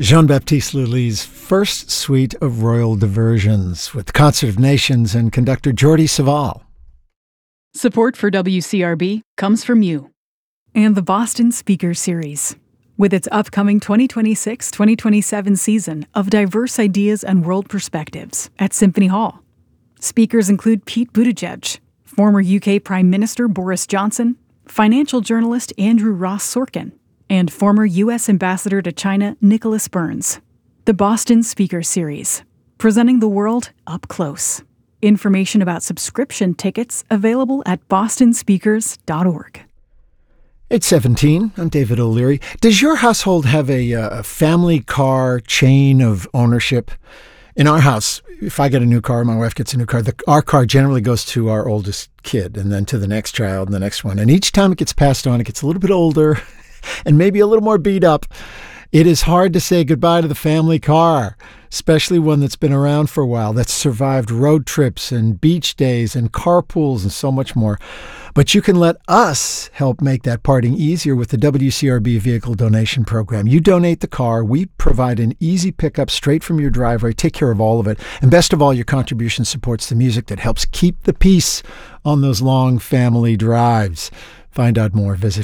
Jean-Baptiste Lully's first suite of royal diversions with Concert of Nations and conductor Jordi Savall. Support for WCRB comes from you and the Boston Speaker Series. With its upcoming 2026-2027 season of diverse ideas and world perspectives at Symphony Hall. Speakers include Pete Buttigieg, former UK Prime Minister Boris Johnson, financial journalist Andrew Ross Sorkin, and former U.S. Ambassador to China Nicholas Burns. The Boston Speaker Series, presenting the world up close. Information about subscription tickets available at bostonspeakers.org. 8:17, I'm David O'Leary. Does your household have a family car chain of ownership? In our house, if I get a new car, my wife gets a new car, our car generally goes to our oldest kid and then to the next child and the next one. And each time it gets passed on, it gets a little bit older and maybe a little more beat up. It is hard to say goodbye to the family car, especially one that's been around for a while, that's survived road trips and beach days and carpools and so much more. But you can let us help make that parting easier with the WCRB Vehicle Donation Program. You donate the car, we provide an easy pickup straight from your driveway, take care of all of it. And best of all, your contribution supports the music that helps keep the peace on those long family drives. Find out more. Visit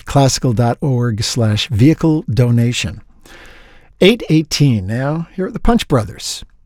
classical.org/vehicle donation. 8:18 now. Here are the Punch Brothers.